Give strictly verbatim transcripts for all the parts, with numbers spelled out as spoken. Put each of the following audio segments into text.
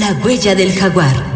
La huella del jaguar.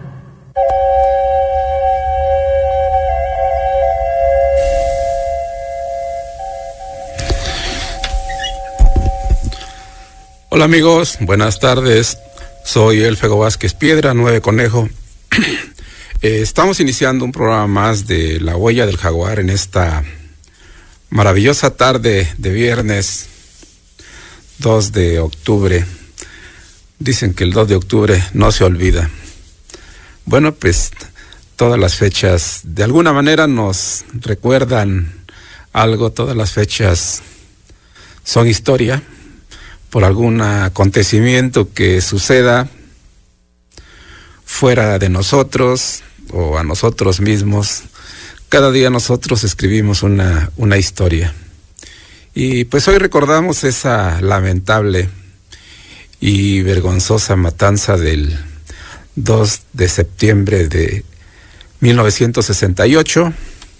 Hola amigos, buenas tardes. Soy Elfego Vázquez Piedra, Nueve Conejo. eh, estamos iniciando un programa más de La Huella del Jaguar en esta maravillosa tarde de viernes dos de octubre. Dicen que el dos de octubre no se olvida. Bueno, pues todas las fechas de alguna manera nos recuerdan algo, todas las fechas son historia por algún acontecimiento que suceda fuera de nosotros o a nosotros mismos. Cada día nosotros escribimos una, una historia. Y pues hoy recordamos esa lamentable y vergonzosa matanza del dos de septiembre de mil novecientos sesenta y ocho,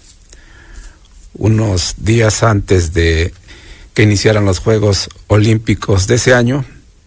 unos días antes de que iniciaran los Juegos Olímpicos de ese año.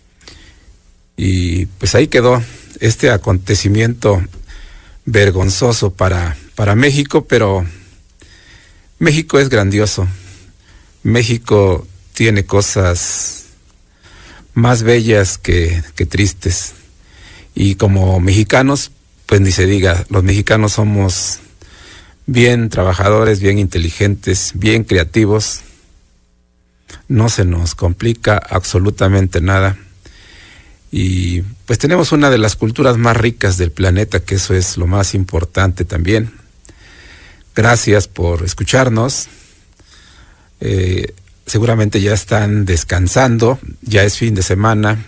Y pues ahí quedó este acontecimiento vergonzoso para, para México, pero México es grandioso. México tiene cosas más bellas que, que tristes. Y como mexicanos, pues ni se diga, los mexicanos somos bien trabajadores, bien inteligentes, bien creativos. No se nos complica absolutamente nada. Y pues tenemos una de las culturas más ricas del planeta, que eso es lo más importante también. Gracias por escucharnos. Eh, seguramente ya están descansando, ya es fin de semana.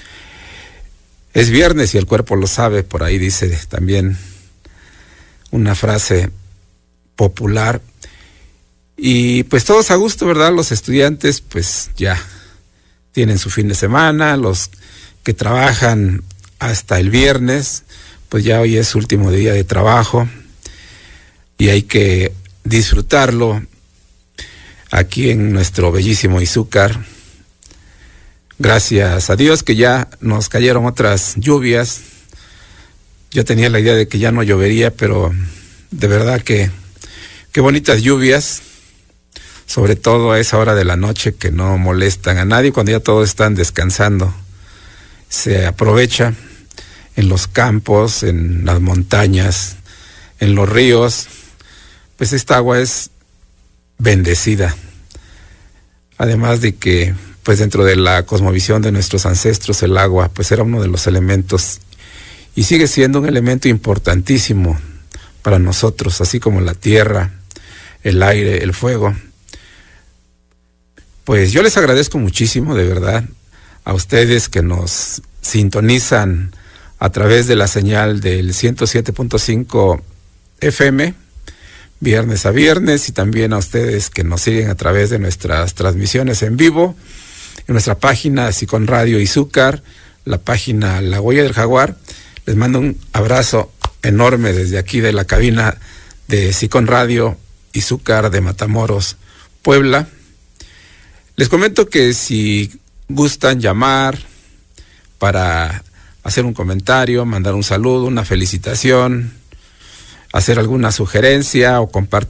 Es viernes y el cuerpo lo sabe, por ahí dice también una frase popular. Y pues todos a gusto, ¿verdad? Los estudiantes pues ya tienen su fin de semana, los que trabajan hasta el viernes, pues ya hoy es su último día de trabajo y hay que disfrutarlo aquí en nuestro bellísimo Izúcar. Gracias a Dios que ya nos cayeron otras lluvias. Yo tenía la idea de que ya no llovería, pero de verdad que qué bonitas lluvias. Sobre todo a esa hora de la noche que no molestan a nadie, cuando ya todos están descansando. Se aprovecha en los campos, en las montañas, en los ríos. Pues esta agua es bendecida. Además de que, pues dentro de la cosmovisión de nuestros ancestros, el agua, pues era uno de los elementos y sigue siendo un elemento importantísimo para nosotros, así como la tierra, el aire, el fuego. Pues yo les agradezco muchísimo, de verdad, a ustedes que nos sintonizan a través de la señal del ciento siete punto cinco F M, viernes a viernes, y también a ustedes que nos siguen a través de nuestras transmisiones en vivo, en nuestra página Sicon Radio Izúcar, la página La Huella del Jaguar. Les mando un abrazo enorme desde aquí de la cabina de Sicon Radio Izúcar de Matamoros, Puebla. Les comento que si gustan llamar para hacer un comentario, mandar un saludo, una felicitación, hacer alguna sugerencia o compartir